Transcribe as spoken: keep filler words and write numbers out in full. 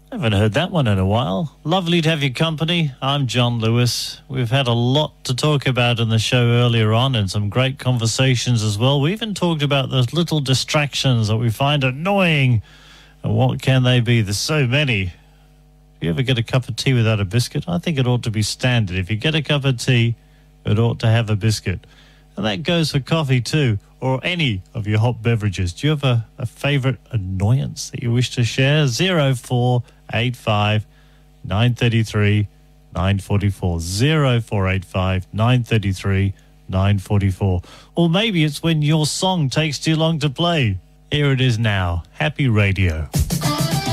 Haven't heard that one in a while. Lovely to have your company. I'm John Lewis. We've had a lot to talk about in the show earlier on and some great conversations as well. We even talked about those little distractions that we find annoying. And what can they be? There's so many. If you ever get a cup of tea without a biscuit, I think it ought to be standard. If you get a cup of tea, it ought to have a biscuit. And that goes for coffee too, or any of your hot beverages. Do you have a, a favourite annoyance that you wish to share? zero four eight five nine three three nine four four. zero four eight five nine three three nine four four. Or maybe it's when your song takes too long to play. Here it is now. Happy Radio.